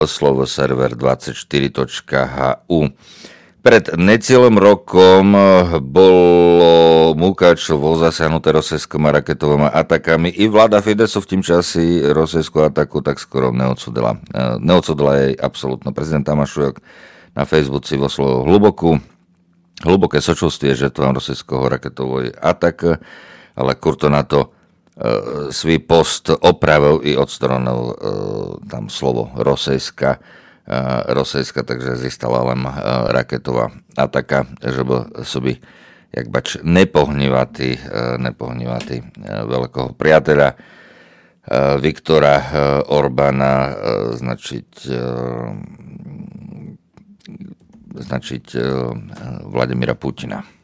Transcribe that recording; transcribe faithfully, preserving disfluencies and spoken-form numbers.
slovo server dvadsaťštyri bodka há ú. Pred necelým rokom bolo Mukačovo zasiahnuté rosijskými raketovými atakami. I vláda Fidesu v tým časi rosijskú ataku tak skoro neodsudila. Neodsudila jej absolútno. Prezident Tamašujok na Facebooku vyslovil hlubokú, hluboké sočulstvie žrtvám rosijského raketového ataku, ale Kurto na to e, svý post opravil i odstranil e, tam slovo rosijská. Rosijska, takže zistala len raketová ataka, že by sobi jak bač nepohnivatý, nepohnivatý veľkého priateľa Viktora Orbána značiť značiť Vladimíra Putina.